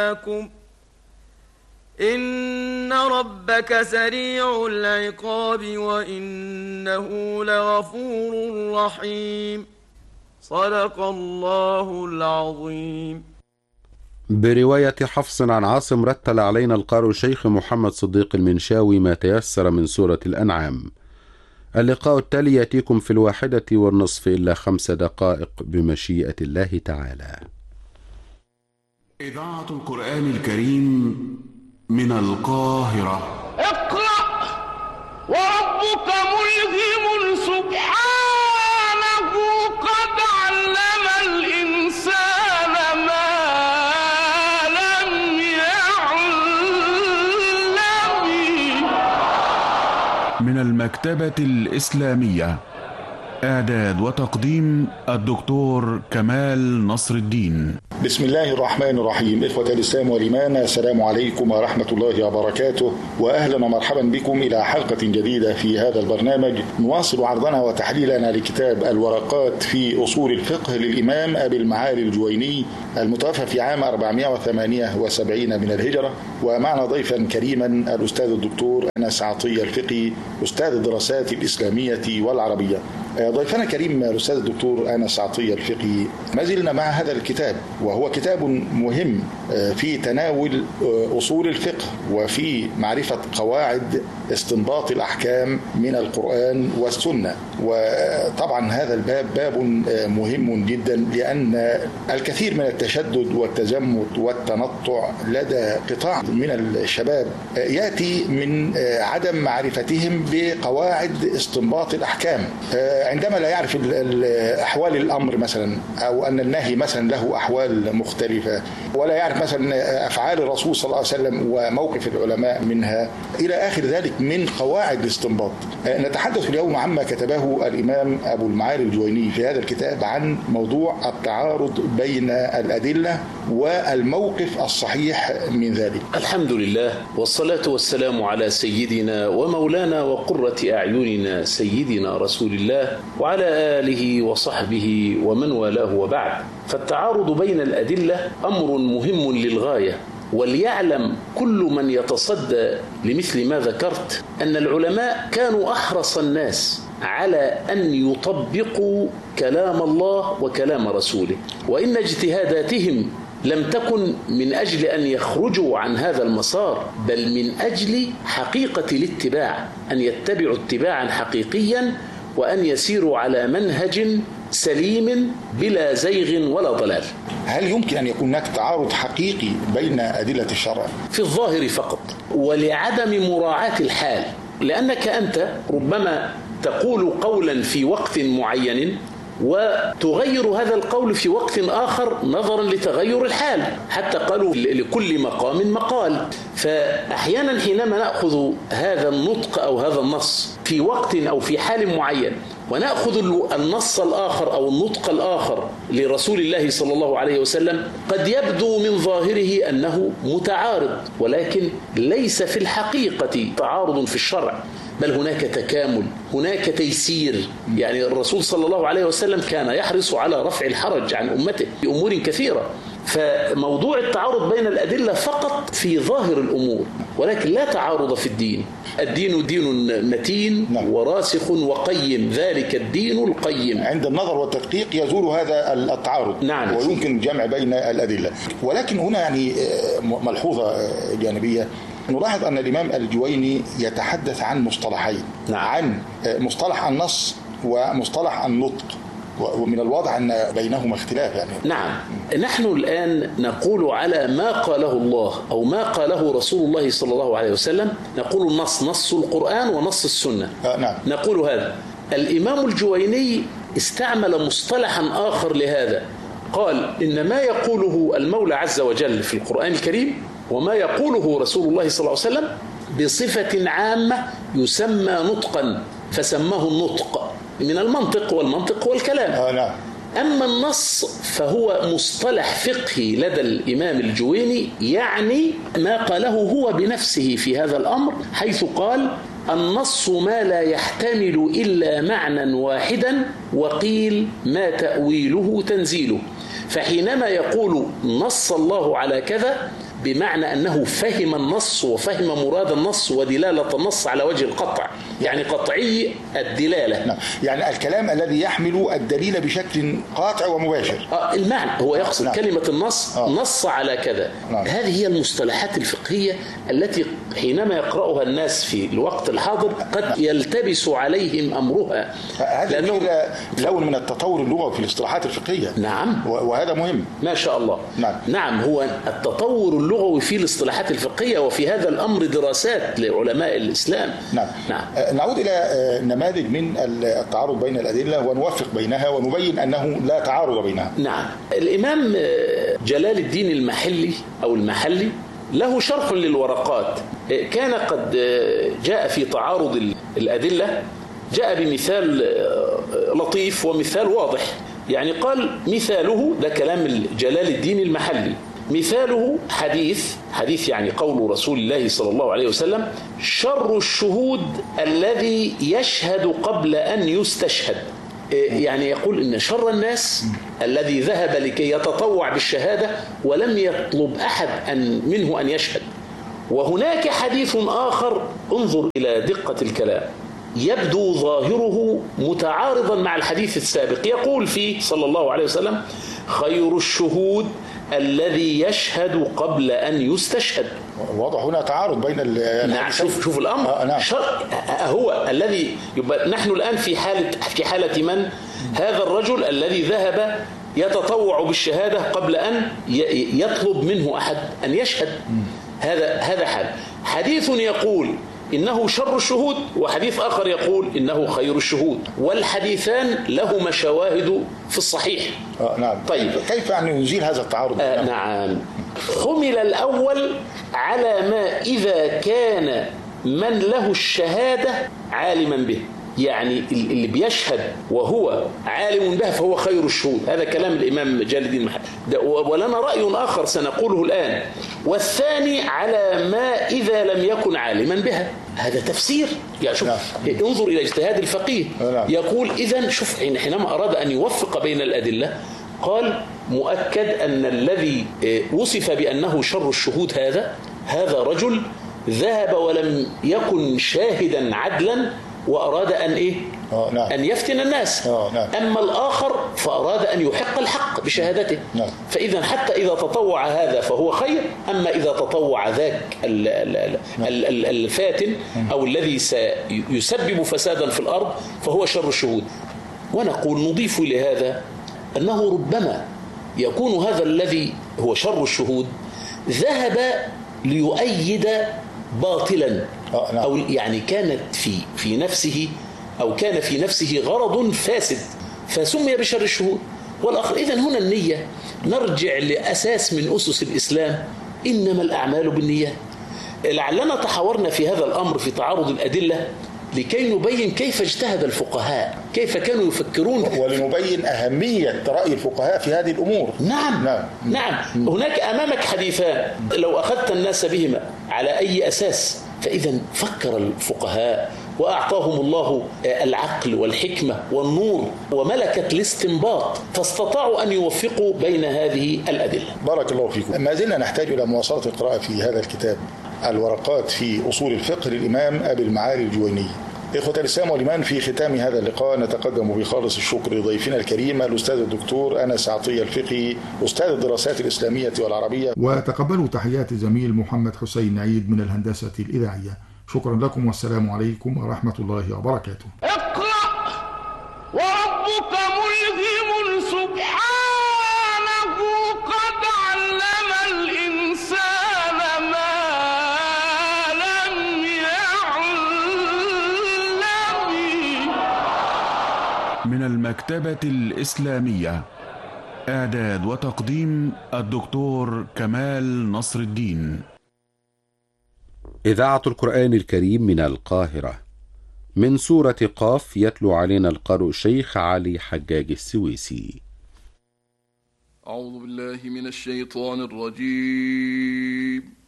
إن ربك سريع العقاب وإنه لغفور رحيم. صدق الله العظيم. برواية حفص عن عاصم رتل علينا القارئ الشيخ محمد صديق المنشاوي ما تيسر من سورة الأنعام. اللقاء التالي يأتيكم في 1:15 إلا 5 دقائق بمشيئة الله تعالى. إذاعة القرآن الكريم من القاهرة. اقرأ وربك ملهم سبحانه قد علم الإنسان ما لم يعلم. من المكتبة الإسلامية، إعداد وتقديم الدكتور كمال نصر الدين. بسم الله الرحمن الرحيم. إخوة الإسلام والإيمان، السلام عليكم ورحمة الله وبركاته، وأهلا ومرحبا بكم إلى حلقة جديدة في هذا البرنامج. نواصل عرضنا وتحليلنا لكتاب الورقات في أصول الفقه للإمام أبي المعالي الجويني المتوفى في عام 478 من الهجرة. ومعنا ضيفا كريما الأستاذ الدكتور أنس عطية الفقي، أستاذ الدراسات الإسلامية والعربية. ضيفنا كريم الأستاذ الدكتور أنس عطية الفقي، ما زلنا مع هذا الكتاب، وهو كتاب مهم في تناول أصول الفقه وفي معرفة قواعد استنباط الأحكام من القرآن والسنة. وطبعا هذا الباب باب مهم جدا، لأن الكثير من التشدد والتزمت والتنطع لدى قطاع من الشباب يأتي من عدم معرفتهم بقواعد استنباط الأحكام. عندما لا يعرف أحوال الأمر مثلا، أو أن النهي مثلا له أحوال مختلفة، ولا يعرف مثلا أفعال الرسول صلى الله عليه وسلم وموقف العلماء منها إلى آخر ذلك من قواعد الاستنباط. نتحدث اليوم عما كتبه الإمام أبو المعالي الجويني في هذا الكتاب عن موضوع التعارض بين الأدلة والموقف الصحيح من ذلك. الحمد لله، والصلاة والسلام على سيدنا ومولانا وقرة أعيننا سيدنا رسول الله وعلى آله وصحبه ومن والاه، وبعد. فالتعارض بين الأدلة أمر مهم للغاية، وليعلم كل من يتصدى لمثل ما ذكرت أن العلماء كانوا أحرص الناس على أن يطبقوا كلام الله وكلام رسوله، وإن اجتهاداتهم لم تكن من أجل أن يخرجوا عن هذا المسار، بل من أجل حقيقة الاتباع، أن يتبعوا اتباعا حقيقيا، وأن يسيروا على منهج سليم بلا زيغ ولا ضلال. هل يمكن أن يكون هناك تعارض حقيقي بين أدلة الشرع؟ في الظاهر فقط، ولعدم مراعاة الحال، لأنك أنت ربما تقول قولا في وقت معين وتغير هذا القول في وقت آخر نظرا لتغير الحال، حتى قالوا لكل مقام مقال. فأحيانا حينما نأخذ هذا النطق أو هذا النص في وقت أو في حال معين، ونأخذ النص الآخر أو النطق الآخر لرسول الله صلى الله عليه وسلم، قد يبدو من ظاهره أنه متعارض، ولكن ليس في الحقيقة تعارض في الشرع، بل هناك تكامل، هناك تيسير. يعني الرسول صلى الله عليه وسلم كان يحرص على رفع الحرج عن أمته بأمور كثيرة. فموضوع التعارض بين الأدلة فقط في ظاهر الأمور، ولكن لا تعارض في الدين. الدين دين متين وراسخ وقيم، ذلك الدين القيم. عند النظر والتدقيق يزول هذا التعارض، نعم، ويمكن الجمع بين الأدلة. ولكن هنا يعني ملحوظة جانبية، نلاحظ أن الإمام الجويني يتحدث عن مصطلحين، عن مصطلح النص ومصطلح النطق، ومن الواضح أن بينهما اختلاف. يعني نعم، نحن الآن نقول على ما قاله الله أو ما قاله رسول الله صلى الله عليه وسلم، نقول النص، نص القرآن ونص السنة. نعم. نقول هذا. الإمام الجويني استعمل مصطلحا آخر لهذا، قال إن ما يقوله المولى عز وجل في القرآن الكريم وما يقوله رسول الله صلى الله عليه وسلم بصفة عامة يسمى نطقا، فسماه النطق من المنطق، والمنطق هو الكلام. نعم. أما النص فهو مصطلح فقهي لدى الإمام الجويني، يعني ما قاله هو بنفسه في هذا الأمر، حيث قال النص ما لا يحتمل إلا معنى واحدا، وقيل ما تأويله تنزيله. فحينما يقول نص الله على كذا، بمعنى أنه فهم النص وفهم مراد النص ودلالة النص على وجه القطع، يعني قطعي الدلالة. نعم. يعني الكلام الذي يحمل الدليل بشكل قاطع ومباشر. المعنى هو يقصد نعم. كلمة النص نص على كذا. نعم. هذه هي المصطلحات الفقهية التي حينما يقرأها الناس في الوقت الحاضر قد يلتبس عليهم أمرها. هذا لون من التطور اللغوي في الاصطلاحات الفقهية. نعم. وهذا مهم. ما شاء الله. نعم. هو التطور اللغوي في الاصطلاحات الفقهية، وفي هذا الأمر دراسات لعلماء الإسلام. نعم. نعود إلى نماذج من التعارض بين الأدلة ونوفق بينها ونبين أنه لا تعارض بينها. نعم. الإمام جلال الدين المحلي أو المحلي له شرح للورقات، كان قد جاء في تعارض الأدلة، جاء بمثال لطيف ومثال واضح. يعني قال مثاله، ده كلام جلال الدين المحلي، مثاله حديث يعني قول رسول الله صلى الله عليه وسلم: شر الشهود الذي يشهد قبل أن يستشهد. يعني يقول إن شر الناس الذي ذهب لكي يتطوع بالشهادة ولم يطلب أحد منه أن يشهد. وهناك حديث آخر، انظر إلى دقة الكلام، يبدو ظاهره متعارضا مع الحديث السابق. يقول فيه صلى الله عليه وسلم: خير الشهود الذي يشهد قبل أن يستشهد. واضح هنا تعارض بين نعم. شوف الأمر. نعم. هو الذي يبقى نحن الآن في حالة من؟ هذا الرجل الذي ذهب يتطوع بالشهادة قبل أن يطلب منه أحد أن يشهد. هذا حديث يقول إنه شر الشهود، وحديث آخر يقول إنه خير الشهود، والحديثان لهما شواهد في الصحيح. نعم. طيب كيف أن نزيل هذا التعارض؟ نعم. حمل الأول على ما إذا كان من له الشهادة عالما به، يعني اللي بيشهد وهو عالم بها فهو خير الشهود. هذا كلام الإمام جلال الدين المحلي، ولنا رأي آخر سنقوله الآن. والثاني على ما إذا لم يكن عالما بها، هذا تفسير. يعني شوف، انظر إلى اجتهاد الفقيه. يقول إذن شوف، حينما أراد أن يوفق بين الأدلة قال: مؤكد أن الذي وصف بأنه شر الشهود هذا رجل ذهب ولم يكن شاهدا عدلا وأراد أن أن يفتن الناس. أما الآخر فأراد أن يحق الحق بشهادته. فإذا حتى إذا تطوع هذا فهو خير، أما إذا تطوع ذاك الفاتن أو الذي سيسبب فسادا في الأرض فهو شر الشهود. ونقول نضيف لهذا أنه ربما يكون هذا الذي هو شر الشهود ذهب ليؤيد باطلا، أو يعني كانت في نفسه أو كان في نفسه غرض فاسد فسمي بشر الشهود. والآخر إذن هنا النية، نرجع لأساس من أسس الإسلام: إنما الأعمال بالنيات. لعلنا تحاورنا في هذا الأمر في تعارض الأدلة لكي نبين كيف اجتهد الفقهاء، كيف كانوا يفكرون، ولنبين أهمية رأي الفقهاء في هذه الأمور. نعم. هناك أمامك حديثان لو أخذت الناس بهما على أي أساس، فإذا فكر الفقهاء وأعطاهم الله العقل والحكمة والنور وملكة الاستنباط، فاستطاعوا أن يوفقوا بين هذه الأدلة. بارك الله فيكم. ما زلنا نحتاج إلى مواصلة القراءة في هذا الكتاب، الورقات في أصول الفقه للإمام أبي المعالي الجويني. إخوة الإسلام والإيمان، في ختام هذا اللقاء نتقدم بخالص الشكر لضيفنا الكريم الأستاذ الدكتور أنس عطية الفقي، أستاذ الدراسات الإسلامية والعربية. وتقبلوا تحيات زميل محمد حسين عيد من الهندسة الإذاعية. شكرا لكم والسلام عليكم ورحمة الله وبركاته. اقرأ وربك ملهم سبحانه قد علم الإنسان ما لم يعلم. من المكتبة الإسلامية، إعداد وتقديم الدكتور كمال نصر الدين. إذاعة القرآن الكريم من القاهرة، من سورة قاف، يتلو علينا القارئ الشيخ علي حجاج السويسي. أعوذ بالله من الشيطان الرجيم.